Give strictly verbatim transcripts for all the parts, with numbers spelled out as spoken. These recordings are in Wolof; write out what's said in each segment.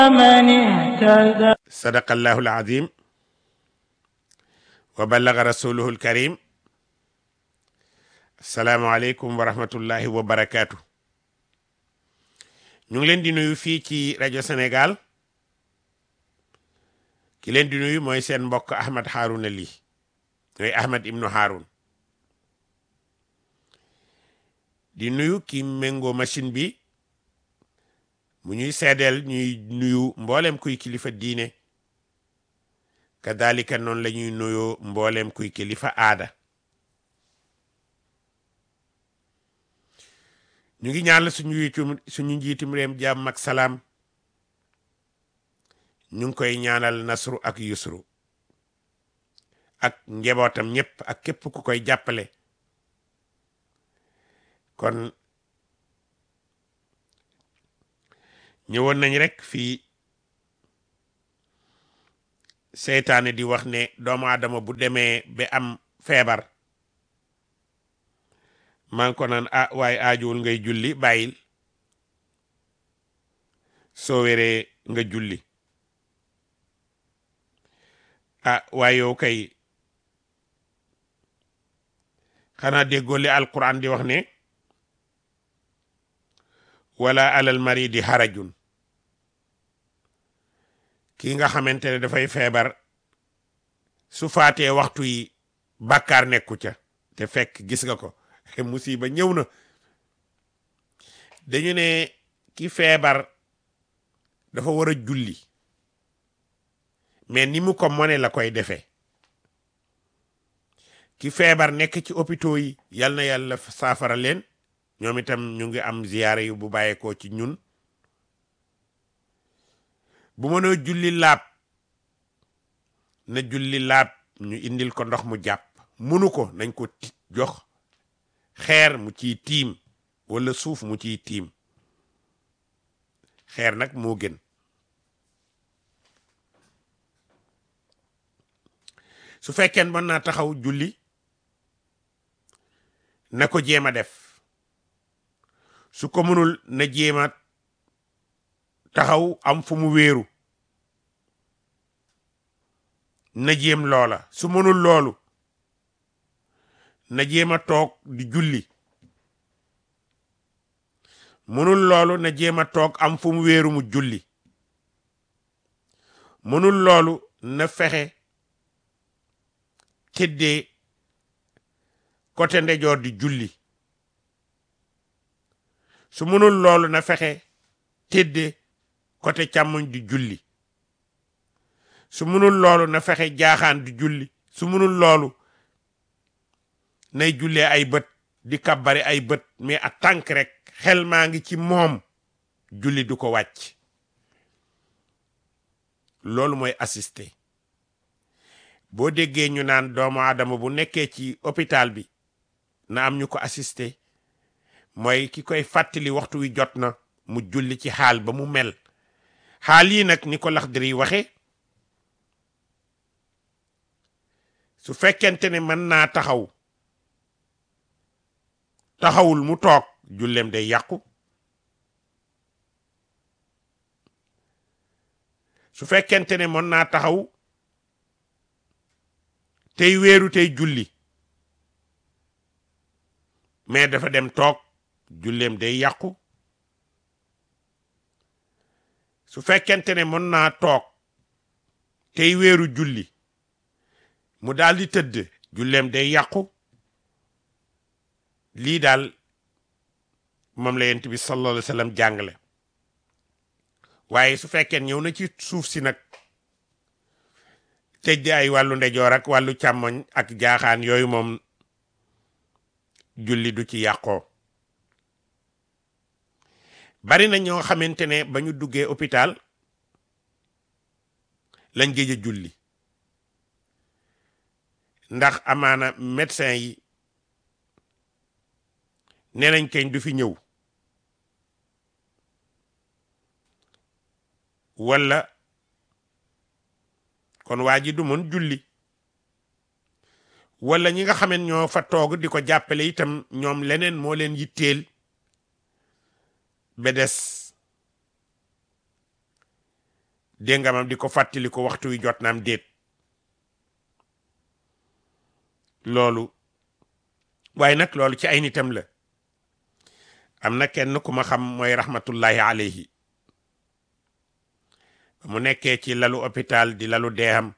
من اهتدى. sadaqallahu alazim wa ballaga rasuluhu alkarim. asalaamualeykum wa rahmatullahi wa barakaatu. ñu ngi leen di nuyu fii ci rajo Sénégal. ki leen di nuyu mooy seen mbokk Ahmed Harouna Ly mooy Ahmed ibnu Haroun. di nuyu ki méngoo machine bi mu ñuy seedeel ñuy nuyu mboolem kuy kilifa diine kadalika noonu la ñuy nuyoo mboolem kuy kilifa aada. ñu ngi ñaanal suñu njiitum suñu njiitum réew jàmm ak salaam. ñu ngi koy ñaanal nasru ak yusru ak njabootam ñëpp ak képp ku koy jàppale. kon ñëwoon nañ rek fii seytaane di wax ne doomu aadama bu demee ba am feebar maa ngi ko naan ah waaye aajuwul ngay julli bàyyil soo wéree nga julli. ah waaye yow kay xanaa déggoo li alquran di wax ne wala alal maridi harajun. ki nga xamante ne dafay feebar su faatee waxtu yi bàkkaar nekku ca te fekk gis nga ko musiba ñëw na. dañu ne ki feebar dafa war a julli mais ni mu ko mone la koy defee. ki feebar nekk ci hôpitaux yi yal na yàlla saafara leen ñoom itam ñu ngi am ziyaare yu bu bàyyeekoo ci ñun. bu mënoo julli laab na julli laab ñu indil ko ndox mu jàpp. munu ko nañ ko jox xeer mu ciy tiim wala suuf mu ciy tiim. xeer nag moo gën. su fekkee mën naa taxaw julli na ko jéem a def. su ko mënul na jéem a taxaw am fu mu wéeru na jéem loola. su mënul loolu na jéem a toog di julli. mënul loolu na jéem a toog am fu mu wéeru mu julli. mënul loolu na fexe tëddee côté ndejoor di julli. su mënul loolu na fexe tëddee côté càmmoñ di julli. su mënul loolu na fexe jaaxaan di julli. su mënul loolu nay jullee ay bët di kabbari ay bët mais a tànk rek xel maa ngi ci moom julli du ko wàcc. loolu mooy assisté. boo déggee ñu naan doomu aadama bu nekkee ci hôpital bi na am ñu ko assisté mooy ki koy fàttali waxtu wi jot na mu julli ci xaal ba mu mel. xaal yi nag ni ko Laxdari waxe su fekkente ne mën naa taxaw taxawul mu toog jullem day yàqu. su fekkente ne mën naa taxaw tey wéeru tey julli mais dafa dem toog julleem day yàqu. su fekkente ne mën naa toog tey wéeru julli mu daal di tëdd julleem day yàqu. lii daal moom la yent bi sallallahu alayhi wa sallam jàngale. waaye su fekkee ñëw na ci suuf si nag tëj ay wàllu ndejoor ak wàllu càmmoñ ak jaaxaan yooyu moom julli du ci yàqoo. bari na ñoo xamante ne ba ñu duggee hôpital lañ géej a julli ndax amaana médecin yi nee nañ keñ du fi ñëw walla kon waa ji du mën julli walla ñi nga xamen ñoo fa toog di ko jàppale itam ñoom leneen moo leen yitteel ba des déngamam di ko fàttali ko waxtu wi jot naam déet loolu waaye nag loolu ci ay nitam la am na kenn ku ma xam mooy rahmatullahi alayhi mu nekkee ci lalu hôpital di lalu deexam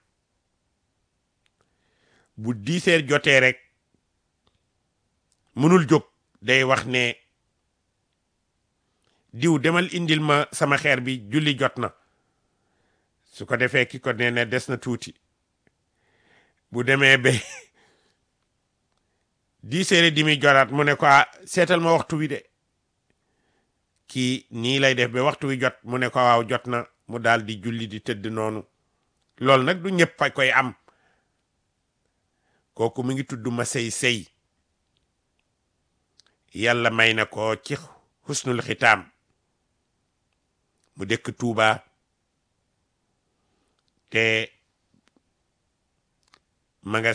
bu dix heures jotee rek mënul jóg day wax ne diw demal indil ma sama xeer bi julli jot na su ko defee ki ko nee ne des na tuuti bu demee ba dix heures et demi jotaat mu ne ko seetal ma waxtu wi de kii nii lay def ba waxtu wi jot mu ne ko waaw jot na mu daal di julli di tëdd noonu loolu nag du ñëpp a koy am kooku mu ngi tudd ma sey sey yàlla may na ko ci xusnul xitaam mu dëkk Tuuba te ma nga